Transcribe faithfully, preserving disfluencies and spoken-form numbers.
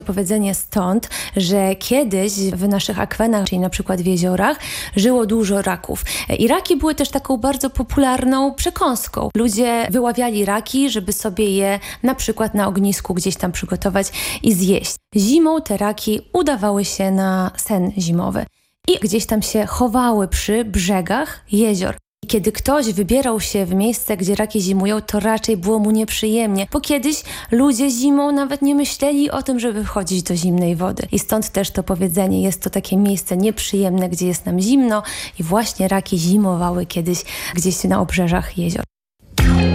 Powiedzenie stąd, że kiedyś w naszych akwenach, czyli na przykład w jeziorach, żyło dużo raków. I raki były też taką bardzo popularną przekąską. Ludzie wyławiali raki, żeby sobie je na przykład na ognisku gdzieś tam przygotować i zjeść. Zimą te raki udawały się na sen zimowy i gdzieś tam się chowały przy brzegach jezior. I kiedy ktoś wybierał się w miejsce, gdzie raki zimują, to raczej było mu nieprzyjemnie, bo kiedyś ludzie zimą nawet nie myśleli o tym, żeby wchodzić do zimnej wody. I stąd też to powiedzenie, jest to takie miejsce nieprzyjemne, gdzie jest nam zimno i właśnie raki zimowały kiedyś gdzieś na obrzeżach jezior.